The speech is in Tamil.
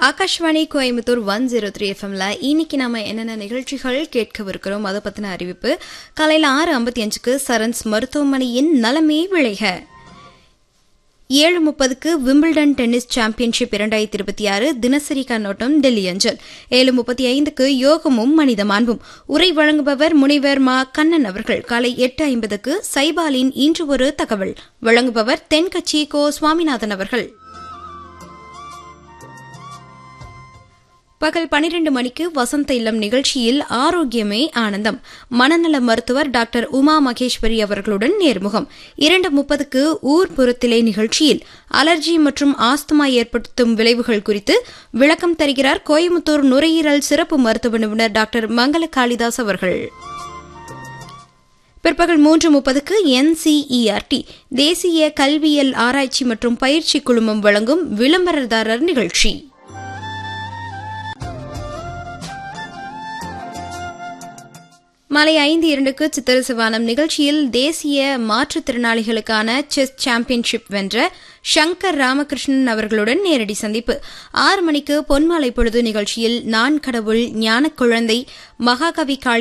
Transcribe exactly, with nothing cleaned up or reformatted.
Akashvani Coimbatore one zero three எஃப்எம்ல இன்னைக்கு நாம என்னென்ன நிகழ்ச்சிகள் கேட்கவிருக்கிறோம் அதை பத்தின அறிவிப்பு. காலையில் ஆறு ஐம்பத்தி அஞ்சுக்கு சரன்ஸ் மருத்துவமனையின் நலமே விளைக. ஏழு முப்பதுக்கு விம்பிள்டன் டென்னிஸ் சாம்பியன்ஷிப் இரண்டாயிரத்தி இருபத்தி ஆறு தினசரி கண்ணோட்டம் டெல்லி அஞ்சல். ஏழு முப்பத்தி ஐந்துக்கு யோகமும் மனித மாண்பும் உரை வழங்குபவர் முனைவர் மா கண்ணன் அவர்கள். காலை எட்டு ஐம்பதுக்கு சைபாலின் இன்று ஒரு தகவல் வழங்குபவர் தென்கட்சி கோ சுவாமிநாதன் அவர்கள். பகல் பனிரெண்டு மணிக்கு வசந்த இல்லம் நிகழ்ச்சியில் ஆரோக்கியமே ஆனந்தம் மனநல மருத்துவர் டாக்டர் உமா மகேஸ்வரி அவர்களுடன் நேர்முகம். இரண்டு முப்பதுக்கு ஊர்புறத்திலே நிகழ்ச்சியில் அலர்ஜி மற்றும் ஆஸ்துமா ஏற்படுத்தும் விளைவுகள் குறித்து விளக்கம் தருகிறார் கோயம்புத்தூர் நுரையீரல் சிறப்பு மருத்துவ நிபுணர் டாக்டர் மங்கள காளிதாஸ் அவர்கள். பிற்பகல் மூன்று முப்பதுக்கு என்சிஇஆர்டி தேசிய கல்வியியல் ஆராய்ச்சி மற்றும் பயிற்சி குழுமம் வழங்கும் விளம்பரதாரர் நிகழ்ச்சி. மாலை ஐந்து இரண்டுக்கு சித்திர சிவானம் நிகழ்ச்சியில் தேசிய மாற்றுத்திறனாளிகளுக்கான செஸ் சாம்பியன்ஷிப் வென்ற சங்கர் ராமகிருஷ்ணன் அவர்களுடன் நேரடி சந்திப்பு. ஆறு மணிக்கு பொன்மாலை பொழுது நிகழ்ச்சியில் நான் கடவுள் ஞான குழந்தை மகாகவி